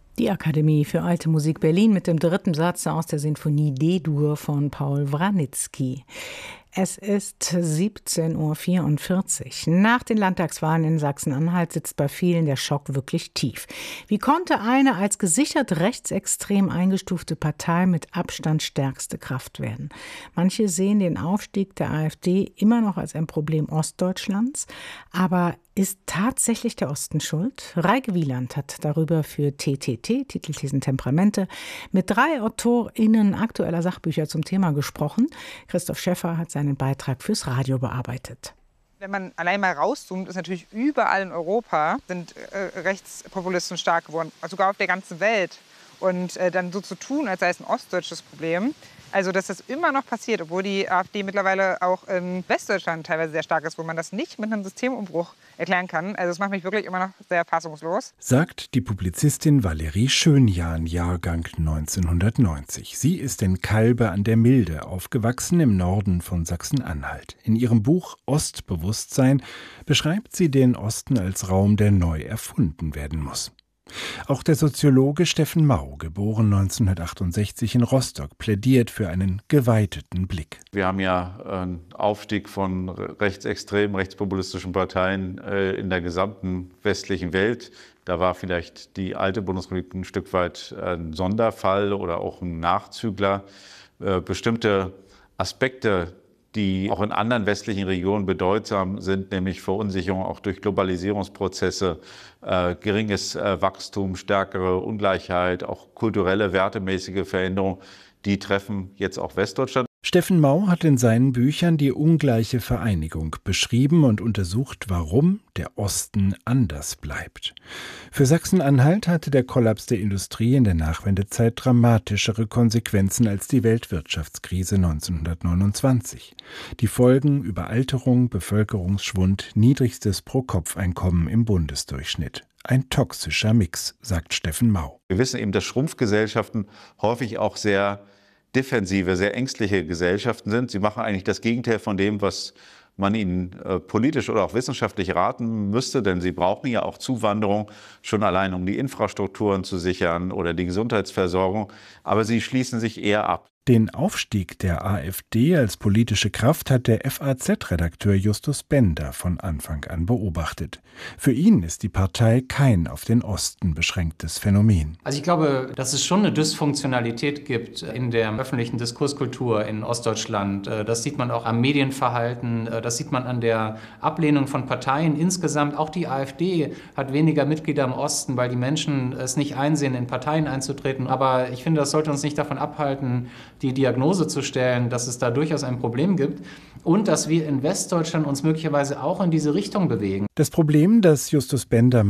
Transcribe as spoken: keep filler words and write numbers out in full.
Die Akademie für Alte Musik Berlin mit dem dritten Satz aus der Sinfonie D-Dur von Paul Wranitzky. Es ist siebzehn Uhr vierundvierzig. Nach den Landtagswahlen in Sachsen-Anhalt sitzt bei vielen der Schock wirklich tief. Wie konnte eine als gesichert rechtsextrem eingestufte Partei mit Abstand stärkste Kraft werden? Manche sehen den Aufstieg der AfD immer noch als ein Problem Ostdeutschlands. Aber ist tatsächlich der Osten schuld? Reike Wieland hat darüber für T T T, Titelthesen Temperamente, mit drei AutorInnen aktueller Sachbücher zum Thema gesprochen. Christoph Schäffer hat seinen Beitrag fürs Radio bearbeitet. Wenn man allein mal rauszoomt, ist natürlich überall in Europa sind äh, Rechtspopulisten stark geworden, sogar auf der ganzen Welt. Und äh, dann so zu tun, als sei es ein ostdeutsches Problem, also dass das immer noch passiert, obwohl die AfD mittlerweile auch in Westdeutschland teilweise sehr stark ist, wo man das nicht mit einem Systemumbruch erklären kann. Also das macht mich wirklich immer noch sehr fassungslos. Sagt die Publizistin Valerie Schönjahn, Jahrgang neunzehnhundertneunzig. Sie ist in Calbe an der Milde aufgewachsen, im Norden von Sachsen-Anhalt. In ihrem Buch Ostbewusstsein beschreibt sie den Osten als Raum, der neu erfunden werden muss. Auch der Soziologe Steffen Mau, geboren neunzehnhundertachtundsechzig in Rostock, plädiert für einen geweiteten Blick. Wir haben ja einen Aufstieg von rechtsextremen, rechtspopulistischen Parteien in der gesamten westlichen Welt. Da war vielleicht die alte Bundesrepublik ein Stück weit ein Sonderfall oder auch ein Nachzügler. Bestimmte Aspekte, die auch in anderen westlichen Regionen bedeutsam sind, nämlich Verunsicherung auch durch Globalisierungsprozesse, äh, geringes äh, Wachstum, stärkere Ungleichheit, auch kulturelle, wertemäßige Veränderungen, die treffen jetzt auch Westdeutschland. Steffen Mau hat in seinen Büchern die ungleiche Vereinigung beschrieben und untersucht, warum der Osten anders bleibt. Für Sachsen-Anhalt hatte der Kollaps der Industrie in der Nachwendezeit dramatischere Konsequenzen als die Weltwirtschaftskrise neunzehnhundertneunundzwanzig. Die Folgen: Überalterung, Bevölkerungsschwund, niedrigstes Pro-Kopf-Einkommen im Bundesdurchschnitt. Ein toxischer Mix, sagt Steffen Mau. Wir wissen eben, dass Schrumpfgesellschaften häufig auch sehr defensive, sehr ängstliche Gesellschaften sind. Sie machen eigentlich das Gegenteil von dem, was man ihnen äh, politisch oder auch wissenschaftlich raten müsste, denn sie brauchen ja auch Zuwanderung, schon allein um die Infrastrukturen zu sichern oder die Gesundheitsversorgung, aber sie schließen sich eher ab. Den Aufstieg der AfD als politische Kraft hat der F A Z-Redakteur Justus Bender von Anfang an beobachtet. Für ihn ist die Partei kein auf den Osten beschränktes Phänomen. Also ich glaube, dass es schon eine Dysfunktionalität gibt in der öffentlichen Diskurskultur in Ostdeutschland. Das sieht man auch am Medienverhalten, das sieht man an der Ablehnung von Parteien insgesamt. Auch die AfD hat weniger Mitglieder im Osten, weil die Menschen es nicht einsehen, in Parteien einzutreten. Aber ich finde, das sollte uns nicht davon abhalten, die Diagnose zu stellen, dass es da durchaus ein Problem gibt und dass wir in Westdeutschland uns möglicherweise auch in diese Richtung bewegen. Das Problem, das Justus Bender